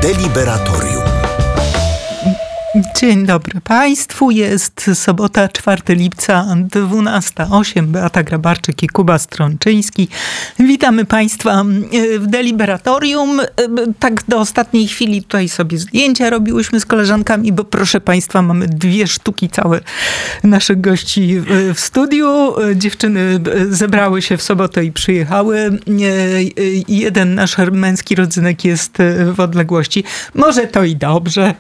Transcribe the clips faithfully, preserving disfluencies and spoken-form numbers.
Deliberatorium. Dzień dobry Państwu. Jest sobota, czwartego lipca, dwunasta osiem. Beata Grabarczyk i Kuba Strączyński. Witamy Państwa w Deliberatorium. Tak do ostatniej chwili tutaj sobie zdjęcia robiłyśmy z koleżankami, bo proszę Państwa, mamy dwie sztuki całe naszych gości w studiu. Dziewczyny zebrały się w sobotę i przyjechały. Jeden nasz męski rodzynek jest w odległości. Może to i dobrze.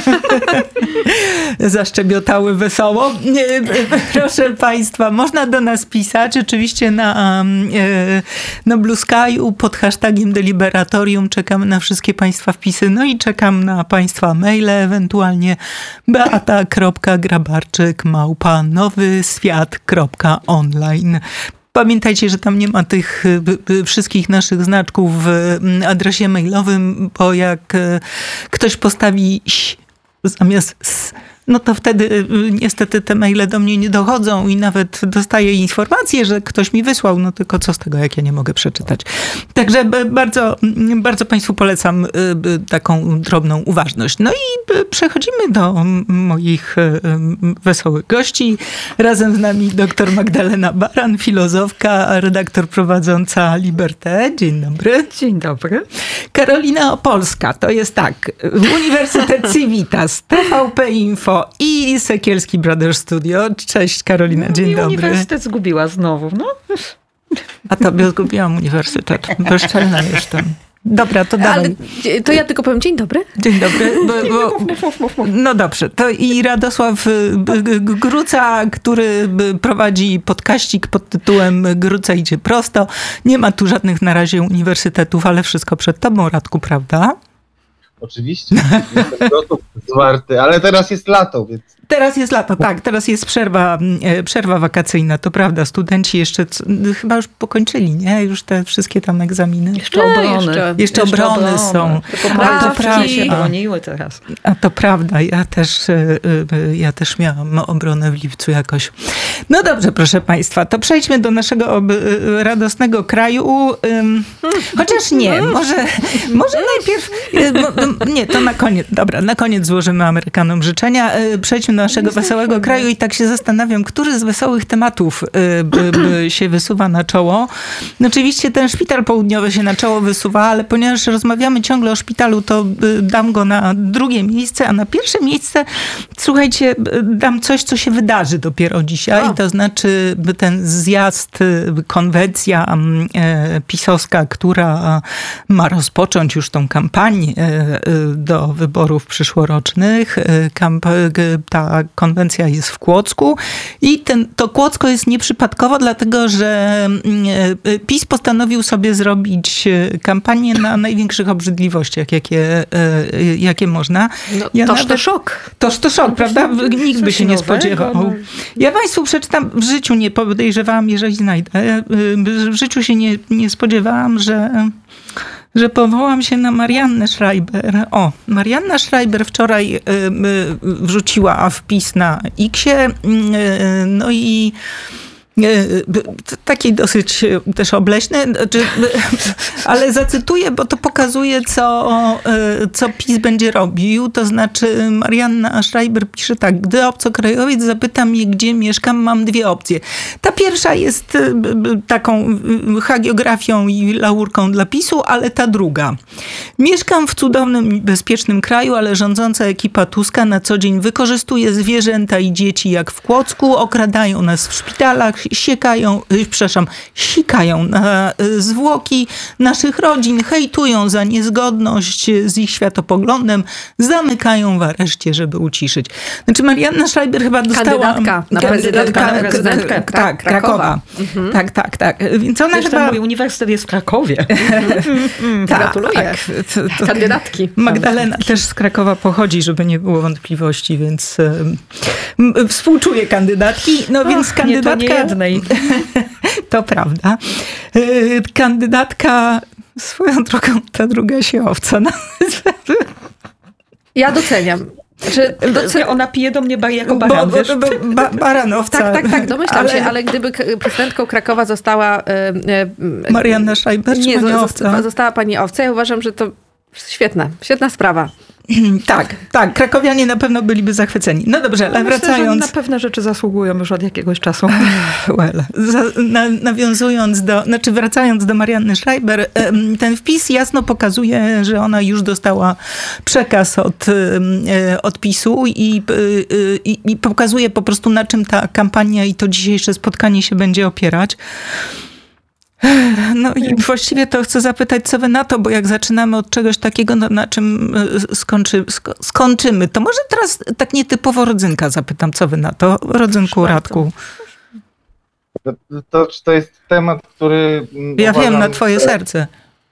Zaszczebiotały wesoło. Proszę Państwa, można do nas pisać oczywiście na, na Blue Sky'u pod hashtagiem Deliberatorium. Czekamy na wszystkie Państwa wpisy. No i czekam na Państwa maile, ewentualnie beata kropka grabarczyk małpa nowy świat kropka online. Pamiętajcie, że tam nie ma tych wszystkich naszych znaczków w adresie mailowym, bo jak ktoś postawi ś zamiast s, no to wtedy niestety te maile do mnie nie dochodzą i nawet dostaję informację, że ktoś mi wysłał, no tylko co z tego, jak ja nie mogę przeczytać. Także bardzo, bardzo Państwu polecam taką drobną uważność. No i przechodzimy do moich wesołych gości. Razem z nami dr Magdalena Baran, filozofka, redaktor prowadząca Liberté. Dzień dobry. Dzień dobry. Karolina Opolska, to jest tak, Uniwersytet Civitas, T V P Info i Sekielski Brothers Studio. Cześć Karolina, dzień no, dobry. Uniwersytet zgubiła znowu, no. A tobie zgubiłam uniwersytet, bezczelna jestem. Dobra, to dawaj. Ale to ja tylko powiem dzień dobry. Dzień dobry. Bo, bo, no dobrze. To i Radosław Gruca, który prowadzi podkaścik pod tytułem Gruca idzie prosto. Nie ma tu żadnych na razie uniwersytetów, ale wszystko przed tobą, Radku, prawda? Oczywiście. Jestem gotów, zwarty, ale teraz jest lato, więc... Teraz jest lato, tak. Teraz jest przerwa, przerwa wakacyjna, to prawda. Studenci jeszcze chyba już pokończyli, nie? Już te wszystkie tam egzaminy. Jeszcze obrony. Jeszcze, jeszcze obrony, obrony są. Poprawki się broniły teraz. A to prawda. Ja też, ja też miałam obronę w lipcu jakoś. No dobrze, proszę Państwa, to przejdźmy do naszego radosnego kraju. Chociaż nie, może, może najpierw... Nie, to na koniec. Dobra, na koniec złożymy Amerykanom życzenia. Przejdźmy do naszego wesołego kraju i tak się zastanawiam, który z wesołych tematów by, by się wysuwa na czoło. No oczywiście ten szpital południowy się na czoło wysuwa, ale ponieważ rozmawiamy ciągle o szpitalu, to dam go na drugie miejsce, a na pierwsze miejsce, słuchajcie, dam coś, co się wydarzy dopiero dzisiaj. O. To znaczy ten zjazd, konwencja pisowska, która ma rozpocząć już tą kampanię do wyborów przyszłorocznych. Kamp- ta konwencja jest w Kłodzku i ten, to Kłodzko jest nieprzypadkowo, dlatego że PiS postanowił sobie zrobić kampanię na największych obrzydliwościach, jakie, jakie można. No, ja toż nawet, to szok. Toż to szok, prawda? Nikt by się nie spodziewał. No. Ja Państwu przeczytam, w życiu nie podejrzewałam, jeżeli znajdę, w życiu się nie, nie spodziewałam, że... że powołam się na Mariannę Schreiber. O, Marianna Schreiber wczoraj y, y, wrzuciła wpis na X-ie, y, no i taki dosyć też obleśny, ale zacytuję, bo to pokazuje, co, co PiS będzie robił. To znaczy Marianna Schreiber pisze tak: gdy obcokrajowiec zapyta mnie, gdzie mieszkam, mam dwie opcje. Ta pierwsza jest taką hagiografią i laurką dla PiSu, ale ta druga. Mieszkam w cudownym i bezpiecznym kraju, ale rządząca ekipa Tuska na co dzień wykorzystuje zwierzęta i dzieci jak w Kłodzku, okradają nas w szpitalach, siekają, przepraszam, sikają na zwłoki naszych rodzin, hejtują za niezgodność z ich światopoglądem, zamykają w areszcie, żeby uciszyć. Znaczy Marianna Schreiber chyba dostała... Kandydatka na prezydentka. Ka- prezydentkę, tak, tak, Krakowa. Mhm. Tak, tak, tak. Więc ona Zresztą chyba... mój uniwersytet jest w Krakowie. tak, Gratuluję. Tak. To, to... Kandydatki. Magdalena też z Krakowa pochodzi, żeby nie było wątpliwości, więc um, współczuję kandydatki. No Och, więc kandydatka... Nie, to nie jednej. To prawda. Kandydatka, swoją drogą, ta druga się owca. Ja doceniam. Znaczy, docenia, ona pije do mnie jako baran, bo, bo, bo, ba, baranowca. Tak, tak, tak, domyślam ale... się, ale gdyby prezydentką Krakowa została... E, e, Marianna Schreiber, czy nie, pani zo- Owca? Została pani Owca. Ja uważam, że to Świetne, świetna sprawa. Tak, tak, krakowianie na pewno byliby zachwyceni. No dobrze, ale Myślę, że wracając... na pewne rzeczy zasługują już od jakiegoś czasu. Well, za, na, nawiązując do, znaczy wracając do Marianny Schreiber, em, ten wpis jasno pokazuje, że ona już dostała przekaz od, e, od PiSu i, e, i, i pokazuje po prostu, na czym ta kampania i to dzisiejsze spotkanie się będzie opierać. No i właściwie to chcę zapytać, co wy na to, bo jak zaczynamy od czegoś takiego, no, na czym skończy, sko, skończymy, to może teraz tak nietypowo Rodzynka zapytam, co wy na to? Rodzynku, Radku. To, to, to jest temat, który... mm, Ja uważam, wiem, na twoje że- serce.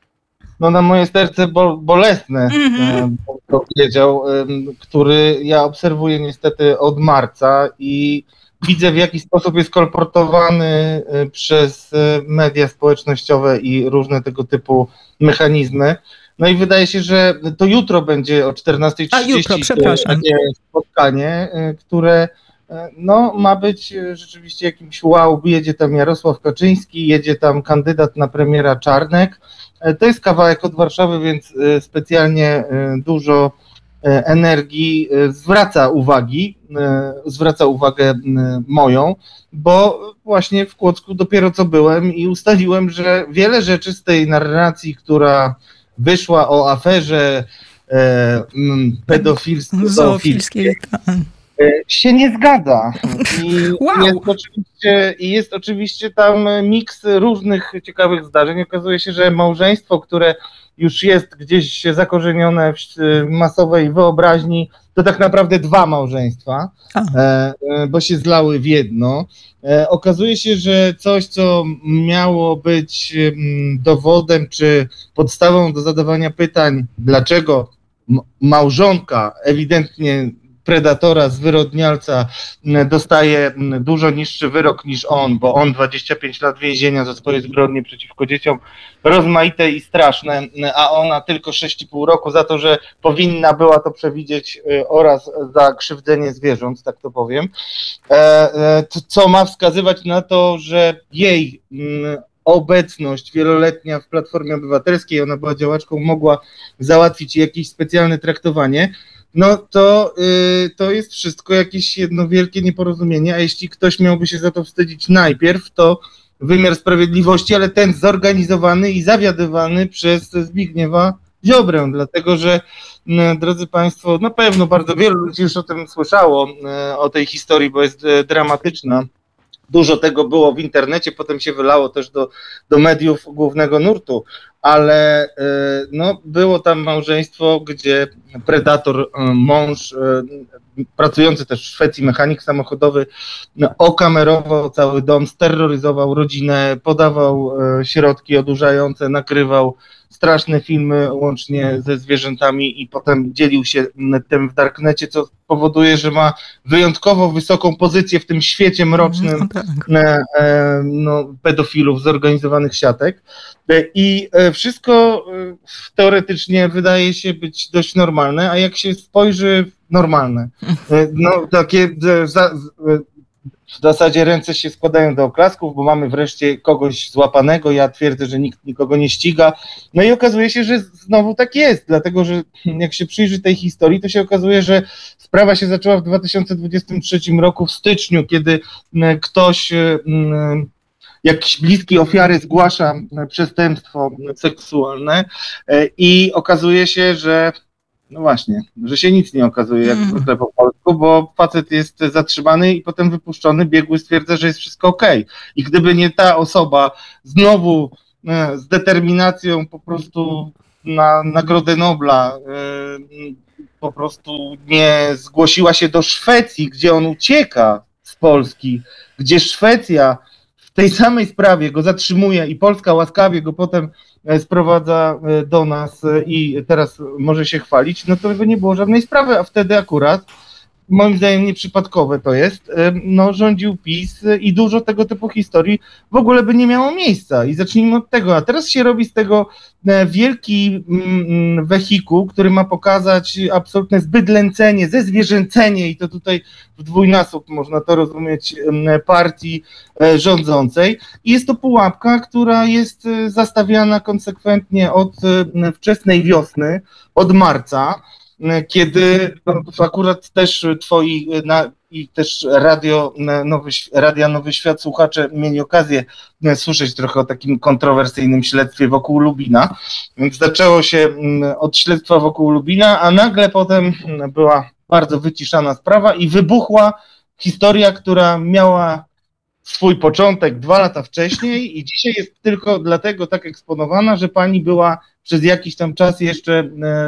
No na moje serce bol, bolesne, Mhm. mm. powiedział, em, który ja obserwuję niestety od marca i widzę, w jaki sposób jest kolportowany e, przez e, media społecznościowe i różne tego typu mechanizmy. No i wydaje się, że to jutro będzie o czternastej A, trzydzieści jutro, przepraszam. takie spotkanie, e, które e, no, ma być e, rzeczywiście jakimś wow. Jedzie tam Jarosław Kaczyński, jedzie tam kandydat na premiera Czarnek. E, To jest kawałek od Warszawy, więc e, specjalnie e, dużo e, energii e, zwraca uwagi, e, zwraca uwagę m, moją, bo właśnie w Kłodzku dopiero co byłem i ustaliłem, że wiele rzeczy z tej narracji, która wyszła o aferze e, m, pedofilsko-zoofilskiej, Zoofilskiej. tak. e, się nie zgadza. I Wow. jest oczywiście, i jest oczywiście tam miks różnych ciekawych zdarzeń. Okazuje się, że małżeństwo, które już jest gdzieś zakorzenione w masowej wyobraźni, to tak naprawdę dwa małżeństwa, A. e, e, bo się zlały w jedno. E, Okazuje się, że coś, co miało być mm, dowodem czy podstawą do zadawania pytań, dlaczego m- małżonka ewidentnie predatora, zwyrodnialca m, dostaje m, dużo niższy wyrok niż on, bo on dwadzieścia pięć lat więzienia za swoje zbrodnie przeciwko dzieciom, rozmaite i straszne, m, a ona tylko sześć i pół roku za to, że powinna była to przewidzieć y, oraz za krzywdzenie zwierząt, tak to powiem. E, e, to, co ma wskazywać na to, że jej mm, obecność wieloletnia w Platformie Obywatelskiej, ona była działaczką, mogła załatwić jakieś specjalne traktowanie, no to, y, to jest wszystko jakieś jedno wielkie nieporozumienie, a jeśli ktoś miałby się za to wstydzić najpierw, to wymiar sprawiedliwości, ale ten zorganizowany i zawiadywany przez Zbigniewa Ziobrę, dlatego że, m, drodzy Państwo, na pewno bardzo wielu ludzi już o tym słyszało, e, o tej historii, bo jest e, dramatyczna. Dużo tego było w internecie, potem się wylało też do, do mediów głównego nurtu, ale e, no, było tam małżeństwo, gdzie predator, e, mąż, e, pracujący też w Szwecji, mechanik samochodowy, no, okamerował cały dom, steroryzował rodzinę, podawał e, środki odurzające, nakrywał straszne filmy łącznie ze zwierzętami i potem dzielił się tym w darknecie, co powoduje, że ma wyjątkowo wysoką pozycję w tym świecie mrocznym No tak. e, e, no, pedofilów, zorganizowanych siatek. E, I e, wszystko e, teoretycznie wydaje się być dość normalne, a jak się spojrzy, normalne. E, No takie e, za, e, w zasadzie ręce się składają do oklasków, bo mamy wreszcie kogoś złapanego. Ja twierdzę, że nikt nikogo nie ściga. No i okazuje się, że znowu tak jest, dlatego że jak się przyjrzy tej historii, to się okazuje, że sprawa się zaczęła w dwa tysiące dwudziestym trzecim roku w styczniu, kiedy m, ktoś, m, jakiś bliski ofiary zgłasza m, przestępstwo seksualne e, i okazuje się, że no właśnie, że się nic nie okazuje, jak Mm. zwykle po polsku, bo facet jest zatrzymany i potem wypuszczony, biegły stwierdza, że jest wszystko okej. I gdyby nie ta osoba znowu e, z determinacją po prostu na Nagrodę Nobla e, po prostu nie zgłosiła się do Szwecji, gdzie on ucieka z Polski, gdzie Szwecja w tej samej sprawie go zatrzymuje i Polska łaskawie go potem e, sprowadza e, do nas e, i teraz może się chwalić, no to by nie było żadnej sprawy, a wtedy akurat moim zdaniem nieprzypadkowe to jest, no rządził PiS i dużo tego typu historii w ogóle by nie miało miejsca. I zacznijmy od tego, a teraz się robi z tego wielki wehikuł, który ma pokazać absolutne zbydlęcenie, zezwierzęcenie i to tutaj w dwójnasób można to rozumieć partii rządzącej. I jest to pułapka, która jest zastawiana konsekwentnie od wczesnej wiosny, od marca, kiedy akurat też twoi na, i też radio Nowy, Radia Nowy Świat słuchacze mieli okazję słyszeć trochę o takim kontrowersyjnym śledztwie wokół Lubina, więc zaczęło się od śledztwa wokół Lubina, a nagle potem była bardzo wyciszana sprawa i wybuchła historia, która miała swój początek dwa lata wcześniej i dzisiaj jest tylko dlatego tak eksponowana, że pani była przez jakiś tam czas jeszcze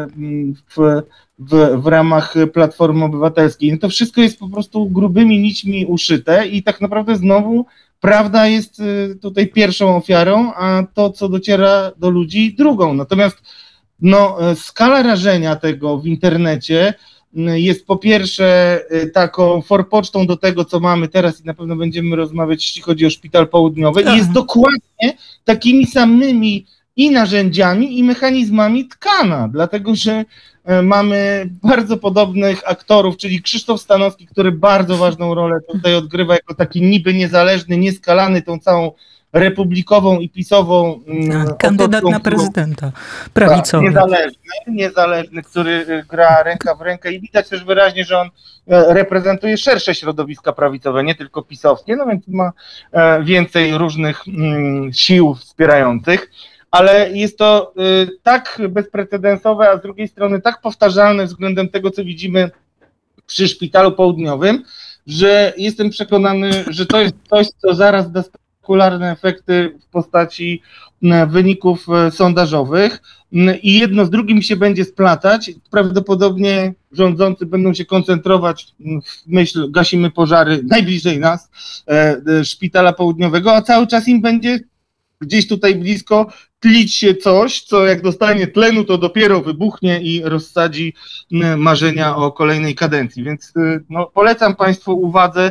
w, w, w ramach Platformy Obywatelskiej. No to wszystko jest po prostu grubymi nićmi uszyte i tak naprawdę znowu prawda jest tutaj pierwszą ofiarą, a to, co dociera do ludzi, drugą. Natomiast no, skala rażenia tego w internecie jest po pierwsze taką forpocztą do tego, co mamy teraz i na pewno będziemy rozmawiać, jeśli chodzi o Szpital Południowy, i jest dokładnie takimi samymi i narzędziami, i mechanizmami tkana, dlatego że mamy bardzo podobnych aktorów, czyli Krzysztof Stanowski, który bardzo ważną rolę tutaj odgrywa jako taki niby niezależny, nieskalany tą całą republikową i pisową kandydat otoczką, na prezydenta prawicowy. Tak, niezależny, niezależny, który gra ręka w rękę i widać też wyraźnie, że on reprezentuje szersze środowiska prawicowe, nie tylko pisowskie, no więc ma więcej różnych sił wspierających, ale jest to tak bezprecedensowe, a z drugiej strony tak powtarzalne względem tego, co widzimy przy Szpitalu Południowym, że jestem przekonany, że to jest coś, co zaraz da spektakularne efekty w postaci wyników sondażowych i jedno z drugim się będzie splatać. Prawdopodobnie rządzący będą się koncentrować w myśl gasimy pożary najbliżej nas, Szpitala Południowego, a cały czas im będzie gdzieś tutaj blisko tlić się coś, co jak dostanie tlenu, to dopiero wybuchnie i rozsadzi marzenia o kolejnej kadencji. Więc no, polecam Państwu uwadze,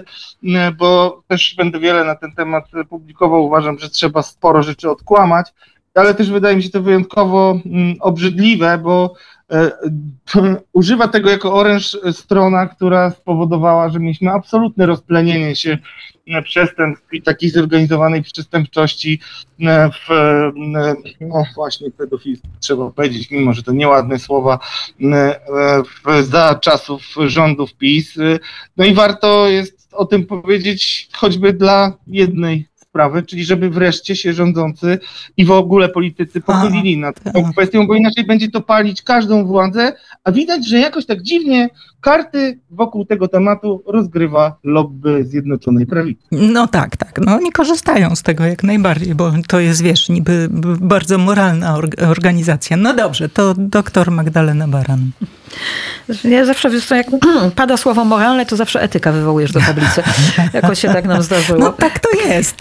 bo też będę wiele na ten temat publikował. Uważam, że trzeba sporo rzeczy odkłamać, ale też wydaje mi się to wyjątkowo obrzydliwe, bo używa tego jako oręż strona, która spowodowała, że mieliśmy absolutne rozplenienie się przestępstw i takiej zorganizowanej przestępczości w, no właśnie pedofilstwie trzeba powiedzieć, mimo że to nieładne słowa, w, za czasów rządów PiS. No i warto jest o tym powiedzieć choćby dla jednej sprawy, czyli żeby wreszcie się rządzący i w ogóle politycy pochylili nad tą kwestią, bo inaczej będzie to palić każdą władzę, a widać, że jakoś tak dziwnie karty wokół tego tematu rozgrywa lobby Zjednoczonej Prawicy. No tak, tak. No oni korzystają z tego jak najbardziej, bo to jest, wiesz, niby bardzo moralna organizacja. No dobrze, to doktor Magdalena Baran. Ja zawsze, wiesz co, jak pada słowo moralne, to zawsze etyka wywołujesz do tablicy. Jakoś się tak nam zdarzyło. No tak to jest.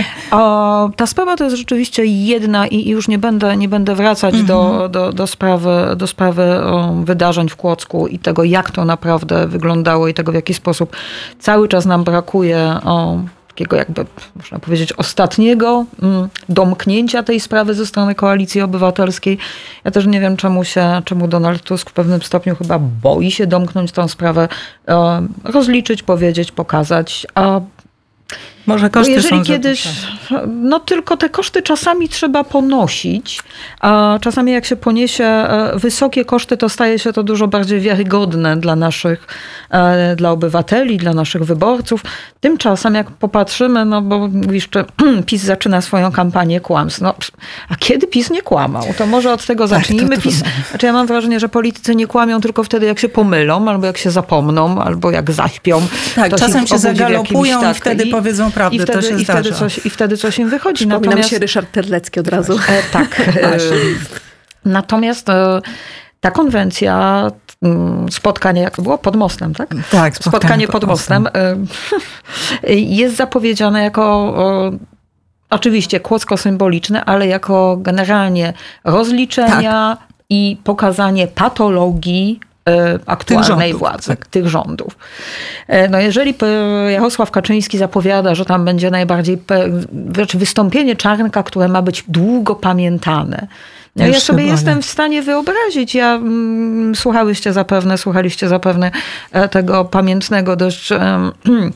O, ta sprawa to jest rzeczywiście jedna i już nie będę, nie będę wracać mm-hmm. do, do, do sprawy, do sprawy o, wydarzeń w Kłodzku i tego, jak to naprawdę wyglądało i tego, w jaki sposób cały czas nam brakuje o, takiego jakby, można powiedzieć, ostatniego mm, domknięcia tej sprawy ze strony Koalicji Obywatelskiej. Ja też nie wiem, czemu się, czemu Donald Tusk w pewnym stopniu chyba boi się domknąć tą sprawę, e, rozliczyć, powiedzieć, pokazać, a może koszty jeżeli są kiedyś, no tylko te koszty czasami trzeba ponosić, a czasami jak się poniesie wysokie koszty, to staje się to dużo bardziej wiarygodne dla naszych, dla obywateli, dla naszych wyborców. Tymczasem jak popatrzymy, no bo mówisz, że PiS zaczyna swoją kampanię kłamstw. No, a kiedy PiS nie kłamał? To może od tego zacznijmy. Tak, to PiS, znaczy ja mam wrażenie, że politycy nie kłamią tylko wtedy, jak się pomylą, albo jak się zapomną, albo jak zaśpią. Tak, to czasem się zagalopują jakimś, tak, i wtedy i, powiedzą prawdę, i wtedy, to się i zdarza. wtedy coś, I wtedy coś im wychodzi. Przypomina Natomiast, mi się Ryszard Terlecki od razu. E, tak. E, natomiast e, ta konwencja, spotkanie, jak to było? Pod mostem, tak? Tak, spotkanie, spotkanie pod, pod mostem, mostem e, jest zapowiedziane jako e, oczywiście kłodzko-symboliczne, ale jako generalnie rozliczenia tak. i pokazanie patologii aktualnej rządów, władzy, tak. tych rządów. No jeżeli Jarosław Kaczyński zapowiada, że tam będzie najbardziej, znaczy wystąpienie Czarnka, które ma być długo pamiętane. No Ja ja już sobie się jestem boję. w stanie wyobrazić, ja mm, słuchałyście zapewne, słuchaliście zapewne e, tego pamiętnego dość e,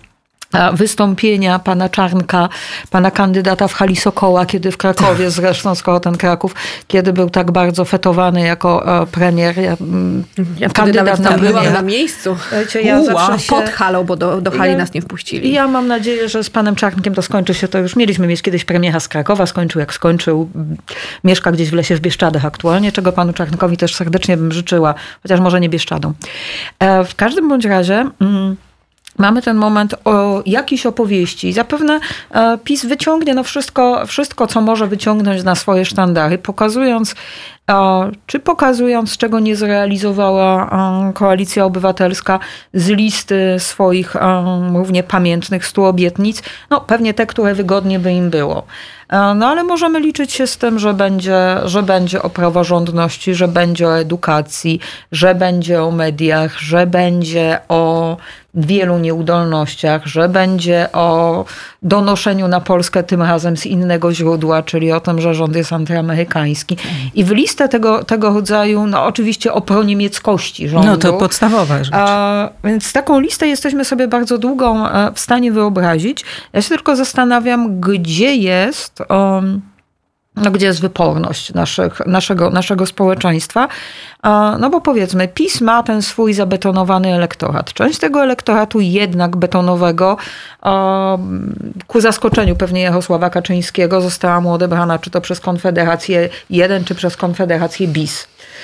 wystąpienia pana Czarnka, pana kandydata w hali Sokoła, kiedy w Krakowie, zresztą skoro ten Kraków, kiedy był tak bardzo fetowany jako e, premier. Ja, mm, Ja wtedy nawet na tam byłam premiera. na miejscu. Wiecie, ja Uła, zawsze się- pod halą, bo do, do hali Ja- nas nie wpuścili. I ja mam nadzieję, że z panem Czarnkiem to skończy się, to już mieliśmy mieć kiedyś premiera z Krakowa, skończył jak skończył, mieszka gdzieś w lesie w Bieszczadach aktualnie, czego panu Czarnkowi też serdecznie bym życzyła, chociaż może nie Bieszczadą. E, w każdym bądź razie mm, mamy ten moment o jakiejś opowieści. Zapewne e, PiS wyciągnie no wszystko, wszystko, co może wyciągnąć na swoje sztandary, pokazując, e, czy pokazując, czego nie zrealizowała e, Koalicja Obywatelska z listy swoich e, równie pamiętnych stu obietnic. No pewnie te, które wygodnie by im było. E, no ale możemy liczyć się z tym, że będzie, że będzie o praworządności, że będzie o edukacji, że będzie o mediach, że będzie o wielu nieudolnościach, że będzie o donoszeniu na Polskę tym razem z innego źródła, czyli o tym, że rząd jest antyamerykański. I w listę tego, tego rodzaju, no oczywiście o proniemieckości rządu. No to podstawowa rzecz. A, więc taką listę jesteśmy sobie bardzo długą e, w stanie wyobrazić. Ja się tylko zastanawiam, gdzie jest... Um, no, gdzie jest wyporność naszych, naszego, naszego społeczeństwa. A, No bo powiedzmy, PiS ma ten swój zabetonowany elektorat. Część tego elektoratu jednak betonowego a, ku zaskoczeniu pewnie Jarosława Kaczyńskiego została mu odebrana czy to przez Konfederację jeden, czy przez Konfederację bis.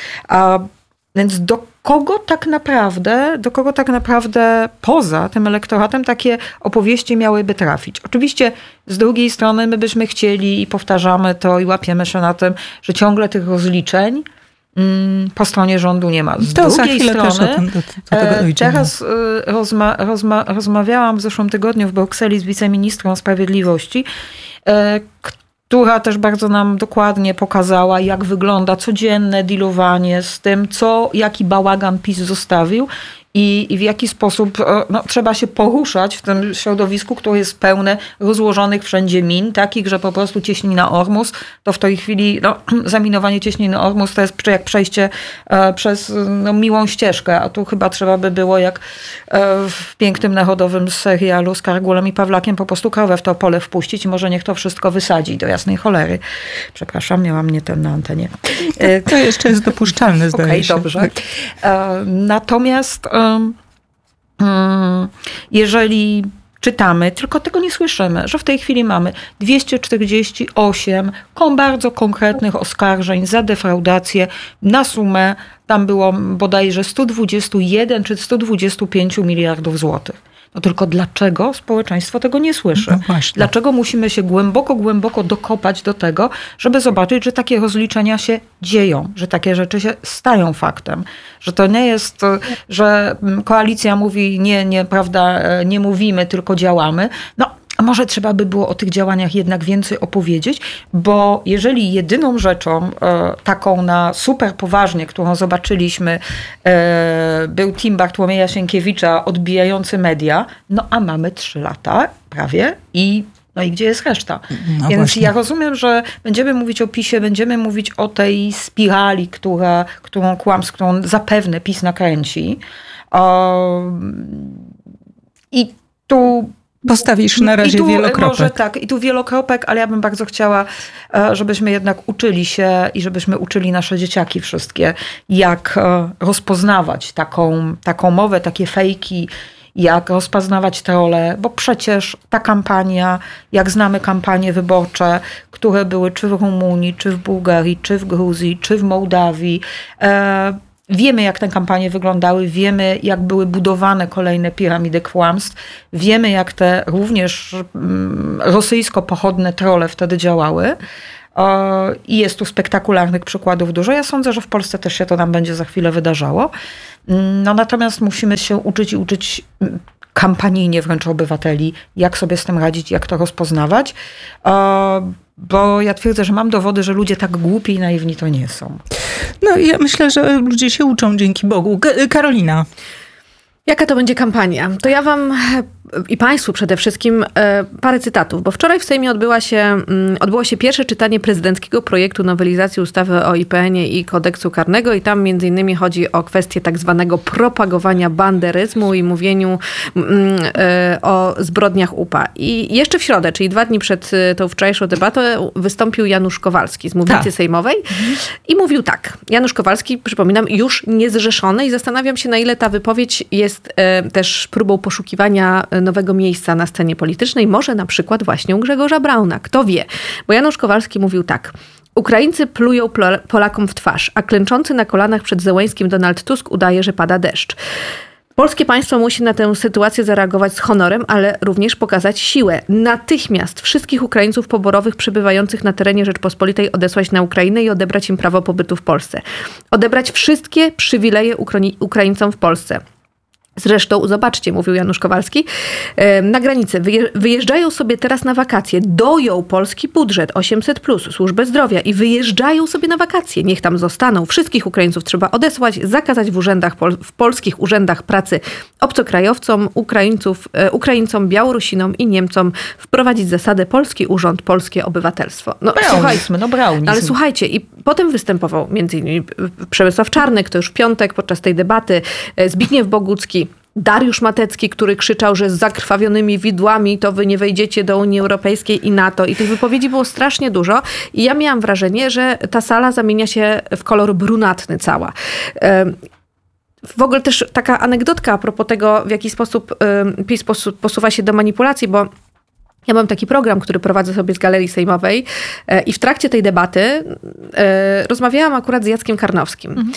A, Więc do kogo tak naprawdę, do kogo tak naprawdę poza tym elektoratem takie opowieści miałyby trafić? Oczywiście z drugiej strony my byśmy chcieli i powtarzamy to i łapiemy się na tym, że ciągle tych rozliczeń mm, po stronie rządu nie ma. Z To za drugiej chwilę też o strony tym, do, do tego e, dojdziemy. teraz e, rozma, rozma, rozmawiałam w zeszłym tygodniu w Brukseli z wiceministrą sprawiedliwości, e, która też bardzo nam dokładnie pokazała, jak wygląda codzienne dealowanie z tym, co, jaki bałagan PiS zostawił i, i w jaki sposób no, trzeba się poruszać w tym środowisku, które jest pełne rozłożonych wszędzie min, takich, że po prostu cieśnina Ormus, to w tej chwili no, zaminowanie cieśniny Ormus to jest jak przejście e, przez no, miłą ścieżkę, a tu chyba trzeba by było jak e, w pięknym narodowym serialu z Kargulem i Pawlakiem po prostu krowę w to pole wpuścić i może niech to wszystko wysadzi do jasnej cholery. Przepraszam, miałam nie ten na antenie. E, To jeszcze jest dopuszczalne, zdaje Okej, się. dobrze. E, Natomiast um, um, jeżeli czytamy, tylko tego nie słyszymy, że w tej chwili mamy dwieście czterdzieści osiem kom bardzo konkretnych oskarżeń za defraudację na sumę, tam było bodajże sto dwadzieścia jeden czy sto dwadzieścia pięć miliardów złotych. No tylko dlaczego społeczeństwo tego nie słyszy? No właśnie. Dlaczego musimy się głęboko, głęboko dokopać do tego, żeby zobaczyć, że takie rozliczenia się dzieją, że takie rzeczy się stają faktem, że to nie jest, że koalicja mówi nie, nie, prawda, nie mówimy, tylko działamy. No, a może trzeba by było o tych działaniach jednak więcej opowiedzieć, bo jeżeli jedyną rzeczą e, taką na super poważnie, którą zobaczyliśmy, e, był team Bartłomieja Sienkiewicza odbijający media, no a mamy trzy lata prawie i no i gdzie jest reszta? No Więc właśnie. ja rozumiem, że będziemy mówić o PiSie, będziemy mówić o tej spirali, która, którą kłamstw, którą zapewne PiS nakręci. O, I tu Postawisz na razie I tu, wielokropek. Może tak, i tu wielokropek, ale ja bym bardzo chciała, e, żebyśmy jednak uczyli się i żebyśmy uczyli nasze dzieciaki wszystkie, jak e, rozpoznawać taką, taką mowę, takie fejki, jak rozpoznawać trolle, bo przecież ta kampania, jak znamy kampanie wyborcze, które były czy w Rumunii, czy w Bułgarii, czy w Gruzji, czy w Mołdawii, e, wiemy, jak te kampanie wyglądały, wiemy, jak były budowane kolejne piramidy kłamstw, wiemy, jak te również mm, rosyjsko-pochodne trolle wtedy działały. O, I jest tu spektakularnych przykładów dużo. Ja sądzę, że w Polsce też się to nam będzie za chwilę wydarzało. No, natomiast musimy się uczyć i uczyć kampanijnie wręcz obywateli, jak sobie z tym radzić, jak to rozpoznawać. O, bo ja twierdzę, że mam dowody, że ludzie tak głupi i naiwni to nie są. No ja myślę, że ludzie się uczą dzięki Bogu. K- Karolina. Jaka to będzie kampania? To ja wam i państwu przede wszystkim parę cytatów, bo wczoraj w Sejmie odbyła się, odbyło się pierwsze czytanie prezydenckiego projektu nowelizacji ustawy o I P N-ie i kodeksu karnego i tam między innymi chodzi o kwestię tak zwanego propagowania banderyzmu i mówieniu o zbrodniach U P A. I jeszcze w środę, czyli dwa dni przed tą wczorajszą debatą, wystąpił Janusz Kowalski z mównicy tak. sejmowej i mówił tak. Janusz Kowalski, przypominam, już niezrzeszony i zastanawiam się, na ile ta wypowiedź jest też próbą poszukiwania nowego miejsca na scenie politycznej, może na przykład właśnie u Grzegorza Brauna. Kto wie? Bo Janusz Kowalski mówił tak. Ukraińcy plują Polakom w twarz, a klęczący na kolanach przed Zełeńskim Donald Tusk udaje, że pada deszcz. Polskie państwo musi na tę sytuację zareagować z honorem, ale również pokazać siłę. Natychmiast wszystkich Ukraińców poborowych przebywających na terenie Rzeczpospolitej odesłać na Ukrainę i odebrać im prawo pobytu w Polsce. Odebrać wszystkie przywileje Ukraińcom w Polsce. Zresztą, zobaczcie, mówił Janusz Kowalski, na granicę wyjeżdżają sobie teraz na wakacje, doją polski budżet osiemset plus, służbę zdrowia i wyjeżdżają sobie na wakacje. Niech tam zostaną. Wszystkich Ukraińców trzeba odesłać, zakazać w urzędach, w polskich urzędach pracy obcokrajowcom, Ukraińców, Ukraińcom, Białorusinom i Niemcom wprowadzić zasadę polski urząd, polskie obywatelstwo. No, braunizm, no braunizm. Ale słuchajcie, i potem występował między innymi Przemysław Czarnek, to już w piątek podczas tej debaty, Zbigniew Bogucki, Dariusz Matecki, który krzyczał, że z zakrwawionymi widłami to wy nie wejdziecie do Unii Europejskiej i NATO. I tych wypowiedzi było strasznie dużo. I ja miałam wrażenie, że ta sala zamienia się w kolor brunatny cała. W ogóle też taka anegdotka a propos tego, w jaki sposób PiS posuwa się do manipulacji, bo ja mam taki program, który prowadzę sobie z Galerii Sejmowej i w trakcie tej debaty rozmawiałam akurat z Jackiem Karnowskim. Mhm.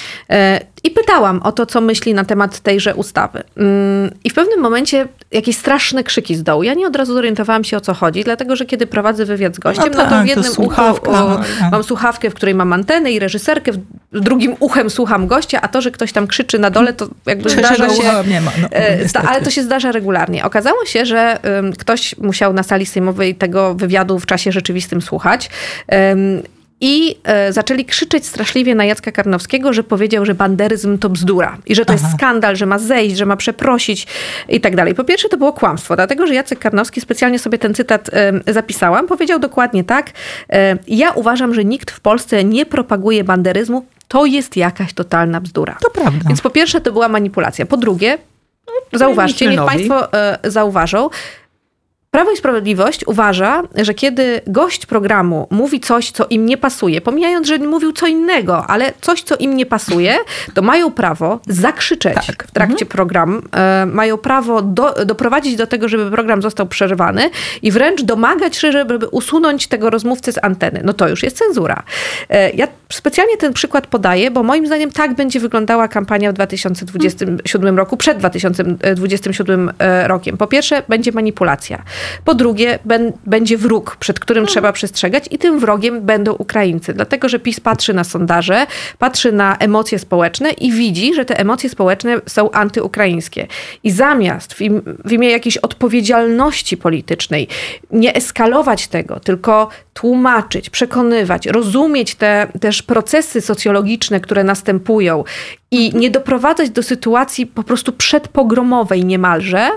I pytałam o to, co myśli na temat tejże ustawy. I w pewnym momencie jakieś straszne krzyki z dołu. Ja nie od razu zorientowałam się, o co chodzi, dlatego, że kiedy prowadzę wywiad z gościem, no, tak, no to w jednym to uchu o, mam słuchawkę, w której mam antenę i reżyserkę, w drugim uchem słucham gościa, a to, że ktoś tam krzyczy na dole, to jakby zdarza się... nie ma. No, ale to się zdarza regularnie. Okazało się, że um, ktoś musiał na sali sejmowej tego wywiadu w czasie rzeczywistym słuchać. Um, I e, zaczęli krzyczeć straszliwie na Jacka Karnowskiego, że powiedział, że banderyzm to bzdura. I że to Aha. jest skandal, że ma zejść, że ma przeprosić i tak dalej. Po pierwsze to było kłamstwo, dlatego że Jacek Karnowski, specjalnie sobie ten cytat e, zapisałam, powiedział dokładnie tak. E, ja uważam, że nikt w Polsce nie propaguje banderyzmu. To jest jakaś totalna bzdura. To prawda. Więc po pierwsze to była manipulacja. Po drugie, no, zauważcie, niech państwo e, zauważą, Prawo i Sprawiedliwość uważa, że kiedy gość programu mówi coś, co im nie pasuje, pomijając, że mówił co innego, ale coś, co im nie pasuje, to mają prawo zakrzyczeć tak. w trakcie mhm. programu, e, mają prawo do, doprowadzić do tego, żeby program został przerwany i wręcz domagać się, żeby usunąć tego rozmówcę z anteny. No to już jest cenzura. E, ja specjalnie ten przykład podaję, bo moim zdaniem tak będzie wyglądała kampania w dwa tysiące dwudziestym siódmym roku, przed dwa tysiące dwudziestym siódmym rokiem. Po pierwsze, będzie manipulacja. Po drugie, ben, będzie wróg, przed którym hmm. trzeba przestrzegać i tym wrogiem będą Ukraińcy. Dlatego, że PiS patrzy na sondaże, patrzy na emocje społeczne i widzi, że te emocje społeczne są antyukraińskie. I zamiast w, im, w imię jakiejś odpowiedzialności politycznej nie eskalować tego, tylko tłumaczyć, przekonywać, rozumieć te też procesy socjologiczne, które następują i nie doprowadzać do sytuacji po prostu przedpogromowej niemalże,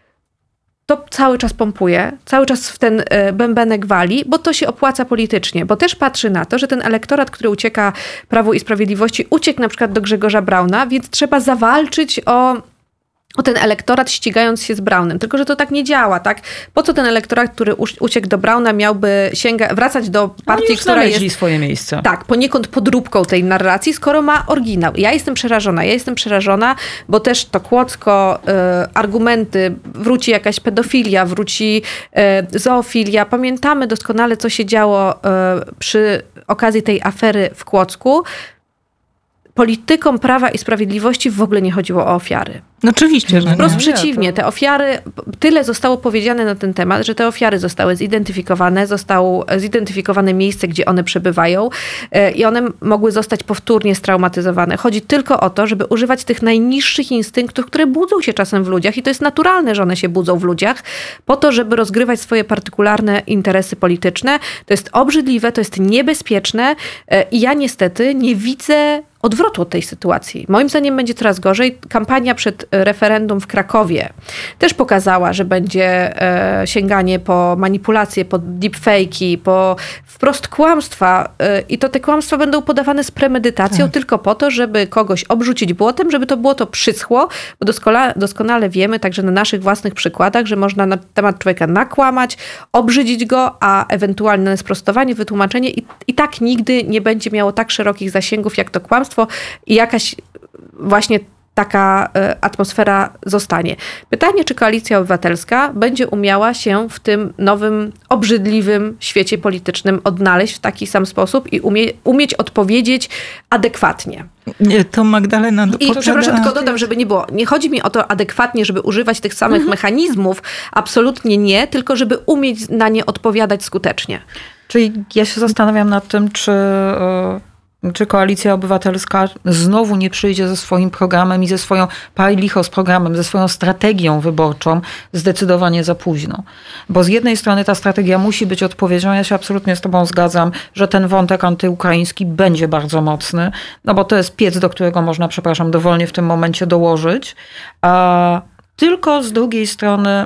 to cały czas pompuje, cały czas w ten bębenek wali, bo to się opłaca politycznie, bo też patrzy na to, że ten elektorat, który ucieka Prawu i Sprawiedliwości, uciekł na przykład do Grzegorza Brauna, więc trzeba zawalczyć o o ten elektorat, ścigając się z Braunem. Tylko że to tak nie działa, tak? Po co ten elektorat, który uciekł do Brauna, miałby sięga, wracać do partii, która jest swoje miejsce. Tak, poniekąd podróbką tej narracji, skoro ma oryginał. Ja jestem przerażona. Ja jestem przerażona, bo też to Kłodzko, y, argumenty, wróci jakaś pedofilia, wróci y, zoofilia. Pamiętamy doskonale, co się działo y, przy okazji tej afery w Kłodzku. politykom Prawa i Sprawiedliwości w ogóle nie chodziło o ofiary. No oczywiście, że Wprost nie. przeciwnie, te ofiary, tyle zostało powiedziane na ten temat, że te ofiary zostały zidentyfikowane, zostało zidentyfikowane miejsce, gdzie one przebywają i one mogły zostać powtórnie straumatyzowane. Chodzi tylko o to, żeby używać tych najniższych instynktów, które budzą się czasem w ludziach i to jest naturalne, że one się budzą w ludziach, po to, żeby rozgrywać swoje partykularne interesy polityczne. To jest obrzydliwe, to jest niebezpieczne i ja niestety nie widzę odwrotu od tej sytuacji. Moim zdaniem będzie coraz gorzej. Kampania przed referendum w Krakowie też pokazała, że będzie e, sięganie po manipulacje, po deepfake'i, po wprost kłamstwa e, i to te kłamstwa będą podawane z premedytacją tak. tylko po to, żeby kogoś obrzucić błotem, żeby to błoto przyschło, bo doskonale, doskonale wiemy także na naszych własnych przykładach, że można na temat człowieka nakłamać, obrzydzić go, a ewentualne sprostowanie, wytłumaczenie i, i tak nigdy nie będzie miało tak szerokich zasięgów jak to kłamstwo, i jakaś właśnie taka atmosfera zostanie. Pytanie, czy Koalicja Obywatelska będzie umiała się w tym nowym, obrzydliwym świecie politycznym odnaleźć w taki sam sposób i umie, umieć odpowiedzieć adekwatnie. Nie, to Magdalena I powiada... przepraszam, tylko dodam, żeby nie było. Nie chodzi mi o to adekwatnie, żeby używać tych samych mhm. mechanizmów. Absolutnie nie, tylko żeby umieć na nie odpowiadać skutecznie. Czyli ja się zastanawiam nad tym, czy... Czy Koalicja Obywatelska znowu nie przyjdzie ze swoim programem i ze swoją, pal licho z programem, ze swoją strategią wyborczą zdecydowanie za późno. Bo z jednej strony ta strategia musi być odpowiedzią, ja się absolutnie z tobą zgadzam, że ten wątek antyukraiński będzie bardzo mocny, no bo to jest piec, do którego można, przepraszam, dowolnie w tym momencie dołożyć. A tylko z drugiej strony,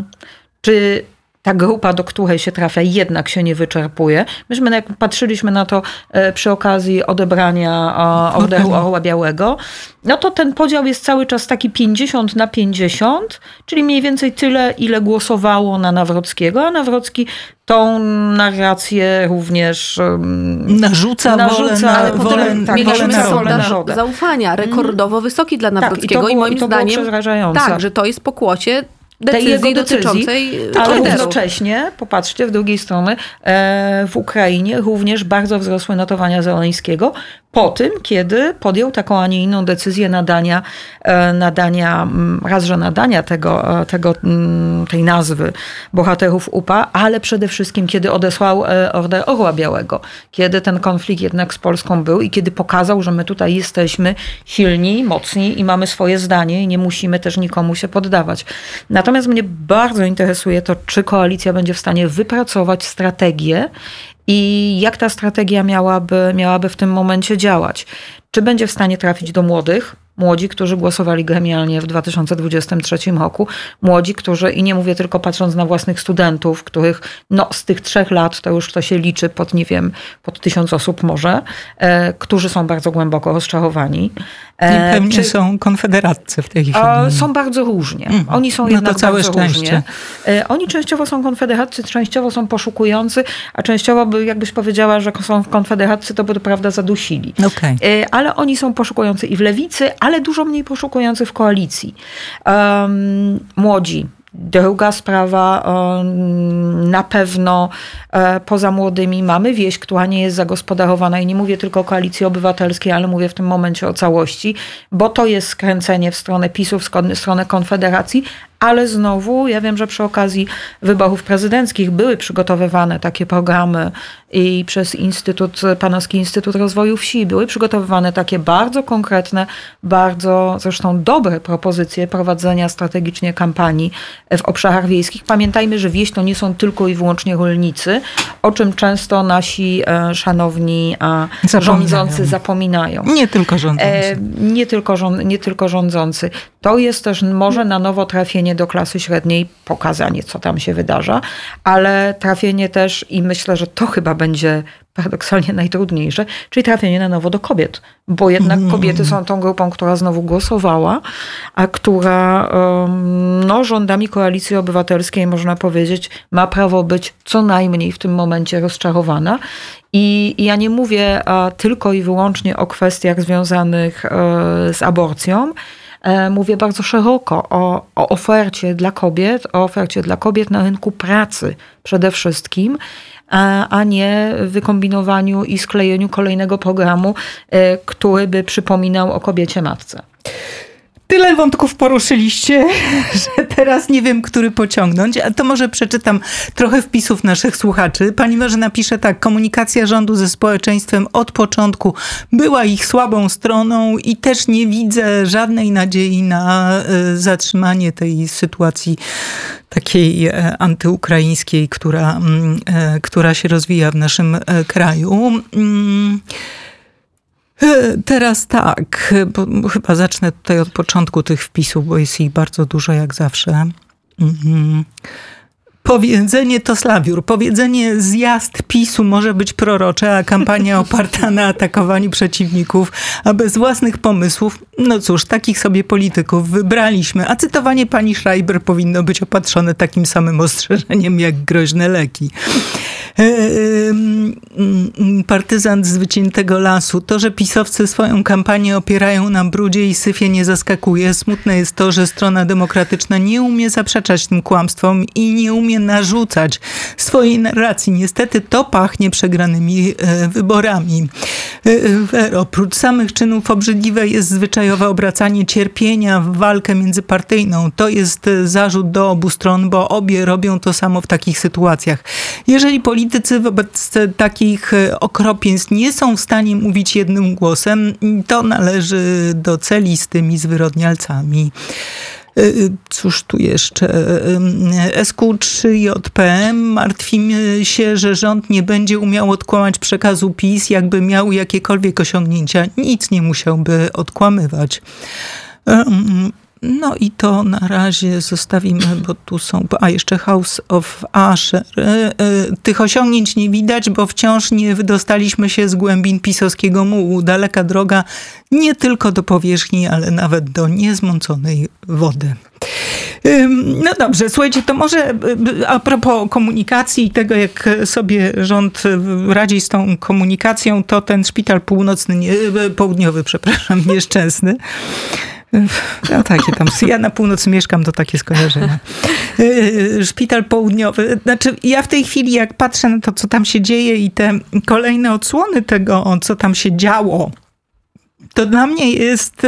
czy ta grupa, do której się trafia, jednak się nie wyczerpuje. Myśmy jak patrzyliśmy na to przy okazji odebrania Orderu Orła Białego, no to ten podział jest cały czas taki pięćdziesiąt na pięćdziesiąt, czyli mniej więcej tyle, ile głosowało na Nawrockiego, a Nawrocki tą narrację również narzuca, narzuca wolę, ale wolę, potem tak, mieliśmy wolę sondaż zaufania rekordowo wysoki dla Nawrockiego tak, i, to było, i moim i to zdaniem było przerażające. tak, że to jest pokłosie tej jego decyzji, dotyczącej ale orderu. równocześnie, popatrzcie, w drugiej strony, w Ukrainie również bardzo wzrosły notowania Zełenskiego po tym, kiedy podjął taką, a nie inną decyzję nadania, nadania raz, że nadania tego, tego, tej nazwy bohaterów U P A, ale przede wszystkim, kiedy odesłał Order Orła Białego, kiedy ten konflikt jednak z Polską był i kiedy pokazał, że my tutaj jesteśmy silni, mocni i mamy swoje zdanie i nie musimy też nikomu się poddawać. Natomiast mnie bardzo interesuje to, czy koalicja będzie w stanie wypracować strategię i jak ta strategia miałaby, miałaby w tym momencie działać. Czy będzie w stanie trafić do młodych, młodzi, którzy głosowali gremialnie w dwa tysiące dwudziestym trzecim roku, młodzi, którzy, i nie mówię tylko patrząc na własnych studentów, których no, z tych trzech lat to już to się liczy pod, nie wiem, pod tysiąc osób może, e, którzy są bardzo głęboko rozczarowani. E, I pewnie czy, są konfederatcy w tej chwili. E, są bardzo różnie. Mm. Oni są no jednak to całe bardzo szczęście. różnie. E, oni częściowo są konfederatcy, częściowo są poszukujący, a częściowo by, jakbyś powiedziała, że są konfederatcy, to by to prawda zadusili. Okay. E, ale oni są poszukujący i w lewicy, ale dużo mniej poszukujący w koalicji. Um, młodzi. Druga sprawa, um, na pewno e, poza młodymi mamy wieś, która nie jest zagospodarowana i nie mówię tylko o Koalicji Obywatelskiej, ale mówię w tym momencie o całości, bo to jest skręcenie w stronę PiSu, w stronę Konfederacji, ale znowu, ja wiem, że przy okazji wyborów prezydenckich były przygotowywane takie programy i przez Instytut, Panowski Instytut Rozwoju Wsi były przygotowywane takie bardzo konkretne, bardzo zresztą dobre propozycje prowadzenia strategicznie kampanii w obszarach wiejskich. Pamiętajmy, że wieś to nie są tylko i wyłącznie rolnicy, o czym często nasi e, szanowni e, rządzący zapominają. Nie tylko rządzący. E, nie, tylko rząd, nie tylko rządzący. To jest też może na nowo trafienie do klasy średniej, pokazanie, co tam się wydarza, ale trafienie też, i myślę, że to chyba będzie paradoksalnie najtrudniejsze, czyli trafienie na nowo do kobiet, bo jednak mm. kobiety są tą grupą, która znowu głosowała, a która no, rządami Koalicji Obywatelskiej, można powiedzieć, ma prawo być co najmniej w tym momencie rozczarowana. I, i ja nie mówię a, tylko i wyłącznie o kwestiach związanych a, z aborcją, Mówię bardzo szeroko o, o ofercie dla kobiet, o ofercie dla kobiet na rynku pracy przede wszystkim, a, a nie wykombinowaniu i sklejeniu kolejnego programu, który by przypominał o kobiecie matce. Tyle wątków poruszyliście, że teraz nie wiem, który pociągnąć, a to może przeczytam trochę wpisów naszych słuchaczy. Pani Marzena pisze tak: komunikacja rządu ze społeczeństwem od początku była ich słabą stroną i też nie widzę żadnej nadziei na zatrzymanie tej sytuacji takiej antyukraińskiej, która, która się rozwija w naszym kraju. Teraz tak, bo chyba zacznę tutaj od początku tych wpisów, bo jest ich bardzo dużo jak zawsze. Mhm. Powiedzenie to slawiur. Powiedzenie zjazd PiSu może być prorocze, a kampania oparta na atakowaniu przeciwników, a bez własnych pomysłów, no cóż, takich sobie polityków wybraliśmy. A cytowanie pani Schreiber powinno być opatrzone takim samym ostrzeżeniem jak groźne leki. Partyzant z wyciętego lasu. To, że pisowcy swoją kampanię opierają na brudzie i syfie, nie zaskakuje. Smutne jest to, że strona demokratyczna nie umie zaprzeczać tym kłamstwom i nie umie narzucać swojej narracji. Niestety to pachnie przegranymi wyborami. Oprócz samych czynów obrzydliwe jest zwyczajowe obracanie cierpienia w walkę międzypartyjną. To jest zarzut do obu stron, bo obie robią to samo w takich sytuacjach. Jeżeli politycy wobec takich okropieństw nie są w stanie mówić jednym głosem, to należy do celi z tymi zwyrodnialcami. Cóż tu jeszcze? S Q trzy J P M. Martwimy się, że rząd nie będzie umiał odkłamać przekazu PiS, jakby miał jakiekolwiek osiągnięcia. Nic nie musiałby odkłamywać. No i to na razie zostawimy, bo tu są... A jeszcze House of Usher. Tych osiągnięć nie widać, bo wciąż nie wydostaliśmy się z głębin pisowskiego mułu. Daleka droga nie tylko do powierzchni, ale nawet do niezmąconej wody. No dobrze, słuchajcie, to może a propos komunikacji i tego, jak sobie rząd radzi z tą komunikacją, to ten szpital północny, nie, południowy, przepraszam, nieszczęsny. No takie tam, ja na północy mieszkam, to takie skojarzenia. Szpital południowy, znaczy ja w tej chwili jak patrzę na to, co tam się dzieje i te kolejne odsłony tego, co tam się działo, to dla mnie jest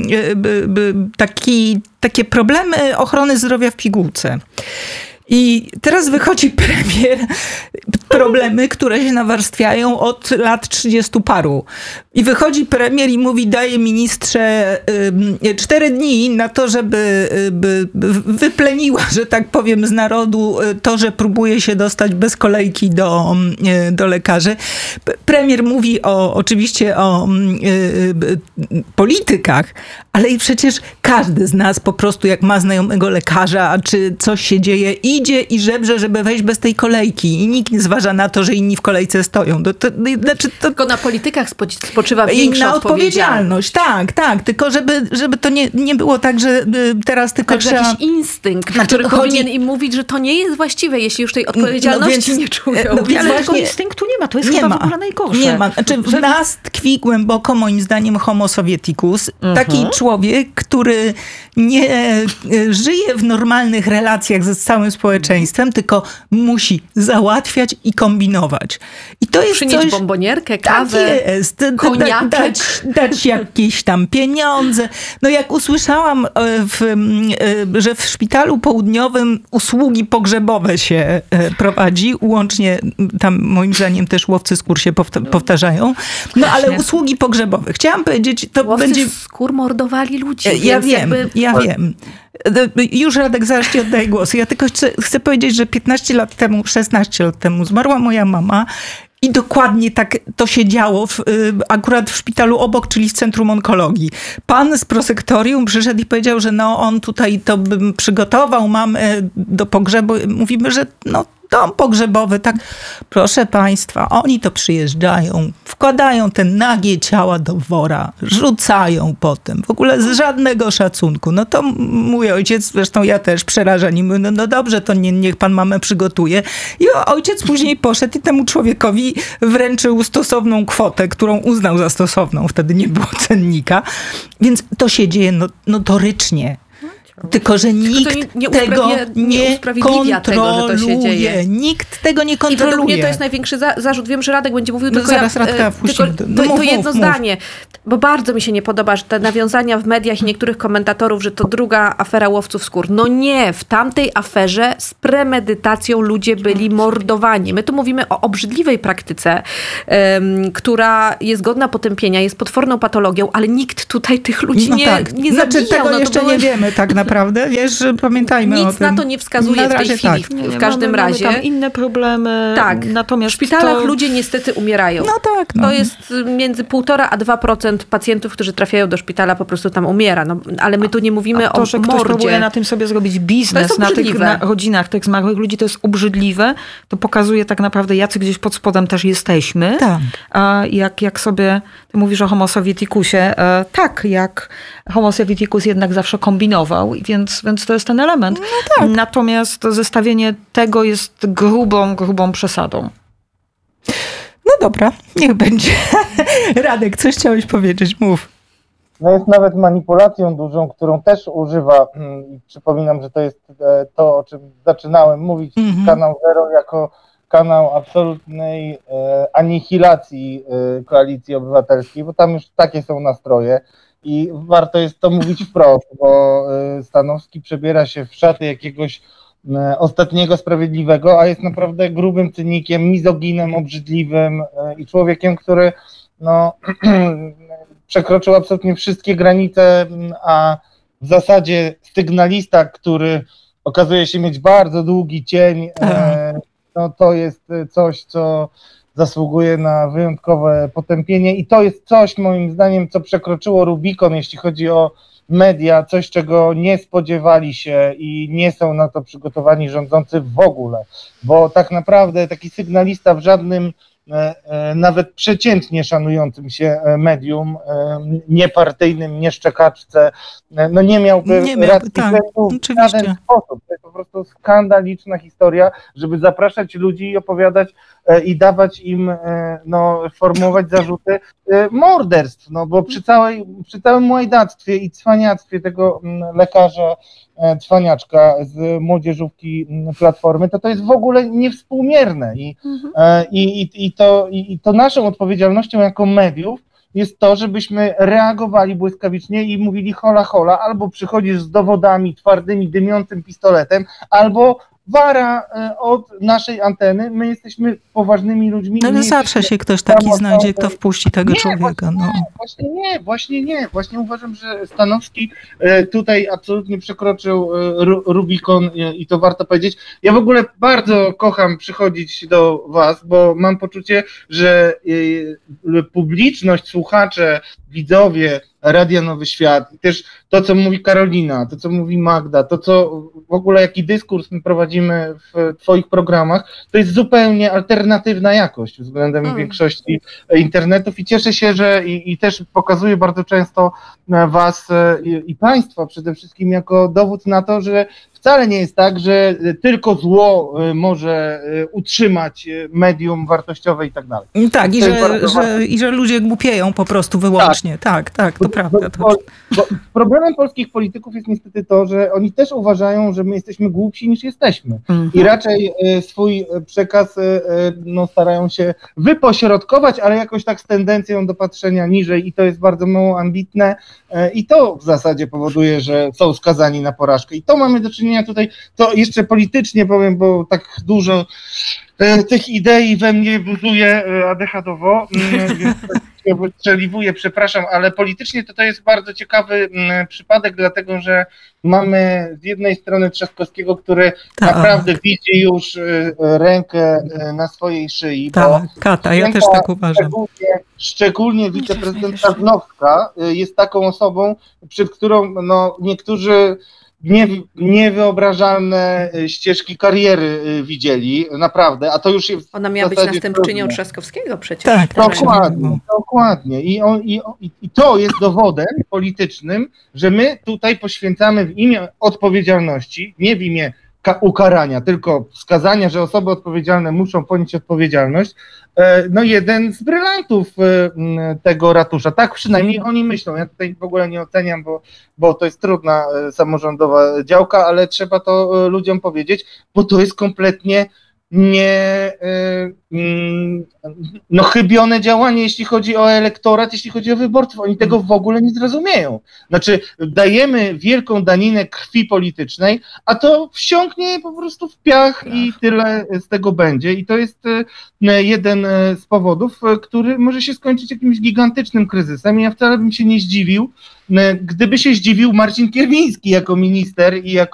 taki, takie problemy ochrony zdrowia w pigułce. I teraz wychodzi premier, problemy, które się nawarstwiają od lat trzydziestu paru. I wychodzi premier i mówi, daje ministrze y, cztery dni na to, żeby y, wypleniła, że tak powiem, z narodu to, że próbuje się dostać bez kolejki do, y, do lekarzy. Premier mówi o, oczywiście o y, y, politykach, ale i przecież każdy z nas po prostu, jak ma znajomego lekarza, a czy coś się dzieje, idzie i żebrze, żeby wejść bez tej kolejki. I nikt nie zważa na to, że inni w kolejce stoją. To, to, znaczy to... Tylko na politykach spoczywa większa na odpowiedzialność. odpowiedzialność. Tak, tak. Tylko żeby, żeby to nie, nie było tak, że teraz tylko Także trzeba... jakiś instynkt, Znaczy, który chodzi... powinien im mówić, że to nie jest właściwe, jeśli już tej odpowiedzialności no więc, nie czują. No więc ale właśnie, tego instynktu nie ma. To jest nie chyba ma. w ogóle najgorsze. Nie ma. Znaczy w nas tkwi głęboko, moim zdaniem, homo sovieticus. Mhm. Taki człowiek, który nie żyje w normalnych relacjach ze całym społeczeństwem, tylko musi załatwiać i kombinować. I to jest Przynieść coś... bombonierkę, kawę, tak jest. koniaczek. Da, dać, dać jakieś tam pieniądze. No jak usłyszałam, w, że w szpitalu południowym usługi pogrzebowe się prowadzi, łącznie tam moim zdaniem też łowcy skór się powtarzają, no ale usługi pogrzebowe. Chciałam powiedzieć, to łowcy będzie... skór mordowali ludzi. Ja więc wiem, jakby... ja wiem. Już Radek zaraz ci oddaję głos. Ja tylko chcę, chcę powiedzieć, że piętnaście lat temu, szesnaście lat temu zmarła moja mama i dokładnie tak to się działo w, akurat w szpitalu obok, czyli w Centrum Onkologii. Pan z prosektorium przyszedł i powiedział, że no on tutaj to bym przygotował mamę do pogrzebu. Mówimy, że no dom pogrzebowy, tak. Proszę państwa, oni to przyjeżdżają, wkładają te nagie ciała do wora, rzucają potem, w ogóle z żadnego szacunku. No to mój ojciec, zresztą ja też przerażeni, mówię, no, no dobrze, to nie, niech pan mamę przygotuje. I ojciec później poszedł i temu człowiekowi wręczył stosowną kwotę, którą uznał za stosowną. Wtedy nie było cennika. Więc to się dzieje no, notorycznie. Tylko, że nikt nie, nie tego nie nie kontroluje. Tego, że to się dzieje. Nikt tego nie I kontroluje. według mnie to jest największy za, zarzut. Wiem, że Radek będzie mówił, No tylko, zaraz ja, Radka e, wpuścimy. tylko No to, mów, to jedno mów, zdanie, bo bardzo mi się nie podoba, że te nawiązania w mediach i niektórych komentatorów, że to druga afera łowców skór. No nie, w tamtej aferze z premedytacją ludzie byli mordowani. My tu mówimy o obrzydliwej praktyce, um, która jest godna potępienia, jest potworną patologią, ale nikt tutaj tych ludzi no nie, tak. nie znaczy, zabijał. tego no, jeszcze były... nie wiemy tak naprawdę, wiesz, pamiętajmy Nic o tym. na to nie wskazuje Na w tej razie chwili, tak. w, Nie, w każdym mamy, razie. Mamy tam inne problemy. Tak, natomiast w szpitalach to... ludzie niestety umierają. No tak. No. To jest między półtora a dwa procent pacjentów, którzy trafiają do szpitala, po prostu tam umiera. No, ale my tu nie mówimy A to, o że ktoś próbuje mordzie. na tym sobie zrobić To biznes, jest na tych obrzydliwe. na rodzinach tych zmarłych ludzi, to jest obrzydliwe. To pokazuje tak naprawdę, jacy gdzieś pod spodem też jesteśmy. Tak. A jak, jak sobie, ty mówisz o Homo sovieticusie, e, tak, jak Homo sovieticus jednak zawsze kombinował, więc, więc to jest ten element. No tak. Natomiast zestawienie tego jest grubą, grubą przesadą. No dobra, niech będzie. Radek, coś chciałeś powiedzieć? Mów. No jest nawet manipulacją dużą, którą też używa, i przypominam, że to jest to, o czym zaczynałem mówić, Mhm. kanał Zero jako kanał absolutnej e, anihilacji e, Koalicji Obywatelskiej, bo tam już takie są nastroje i warto jest to mówić wprost, bo e, Stanowski przebiera się w szaty jakiegoś e, ostatniego sprawiedliwego, a jest naprawdę grubym cynikiem, mizoginem, obrzydliwym e, i człowiekiem, który no przekroczył absolutnie wszystkie granice, a w zasadzie sygnalista, który okazuje się mieć bardzo długi cień, e, no to jest coś, co zasługuje na wyjątkowe potępienie i to jest coś, moim zdaniem, co przekroczyło Rubikon, jeśli chodzi o media, coś, czego nie spodziewali się i nie są na to przygotowani rządzący w ogóle, bo tak naprawdę taki sygnalista w żadnym nawet przeciętnie szanującym się medium, niepartyjnym, nie szczekaczce, no nie miałby Nie miałby, racji tak, bytu w oczywiście. żaden sposób. To jest po prostu skandaliczna historia, żeby zapraszać ludzi i opowiadać i dawać im, no, formułować zarzuty morderstw, no bo przy całej, przy całym łajdactwie i cwaniactwie tego lekarza cwaniaczka z młodzieżówki Platformy, to to jest w ogóle niewspółmierne i, mhm. i, i, i, to, i, i to naszą odpowiedzialnością jako mediów jest to, żebyśmy reagowali błyskawicznie i mówili hola hola, albo przychodzisz z dowodami twardymi, dymiącym pistoletem, albo wara od naszej anteny, my jesteśmy poważnymi ludźmi. No ale zawsze się ktoś taki znajdzie, kto wpuści tego nie, człowieka. No. Właśnie nie, właśnie nie. Właśnie uważam, że Stanowski tutaj absolutnie przekroczył Rubikon i to warto powiedzieć. Ja w ogóle bardzo kocham przychodzić do was, bo mam poczucie, że publiczność, słuchacze, widzowie Radia Nowy Świat i też to, co mówi Karolina, to, co mówi Magda, to, co w ogóle jaki dyskurs my prowadzimy w twoich programach, to jest zupełnie alternatywna jakość względem mm. większości internetów i cieszę się, że i, i też pokazuję bardzo często was i, i państwa przede wszystkim jako dowód na to, że wcale nie jest tak, że tylko zło może utrzymać medium wartościowe i tak dalej. Tak, i że, że, i że ludzie głupieją po prostu wyłącznie. Tak, tak, tak to prawda. To... Bo, bo problemem polskich polityków jest niestety to, że oni też uważają, że my jesteśmy głupsi niż jesteśmy. Mhm. I raczej swój przekaz no, starają się wypośrodkować, ale jakoś tak z tendencją do patrzenia niżej i to jest bardzo mało ambitne i to w zasadzie powoduje, że są skazani na porażkę. I to mamy do czynienia tutaj, to jeszcze politycznie powiem, bo tak dużo E, Tych idei we mnie buzuje e, adechadowo, mm, więc się wystrzeliwuję, przepraszam, ale politycznie to to jest bardzo ciekawy mm, przypadek, dlatego że mamy z jednej strony Trzaskowskiego, który Tak. naprawdę widzi już e, rękę e, na swojej szyi, bo Tak, Kata, ja też tak uważam. szczególnie, szczególnie wiceprezydent Tarnowska y, jest taką osobą, przed którą no, niektórzy nie, niewyobrażalne y, ścieżki kariery y, widzieli, naprawdę, a to już jest Ona miała w być zasadzie następczynią trudne. Trzaskowskiego przecież. Tak, tak. Dokładnie, dokładnie. I, on, i, i, I to jest dowodem politycznym, że my tutaj poświęcamy w imię odpowiedzialności, nie w imię ka- ukarania, tylko wskazania, że osoby odpowiedzialne muszą ponieść odpowiedzialność, e, no jeden z brylantów e, m, tego ratusza. Tak przynajmniej oni myślą. Ja tutaj w ogóle nie oceniam, bo, bo to jest trudna e, samorządowa działka, ale trzeba to e, ludziom powiedzieć, bo to jest kompletnie nie y, mm, no chybione działanie, jeśli chodzi o elektorat, jeśli chodzi o wyborców. Oni tego w ogóle nie zrozumieją. Znaczy, dajemy wielką daninę krwi politycznej, a to wsiąknie po prostu w piach i tyle z tego będzie. I to jest y, jeden y, z powodów, y, który może się skończyć jakimś gigantycznym kryzysem. I ja wcale bym się nie zdziwił, y, gdyby się zdziwił Marcin Kierwiński jako minister i jako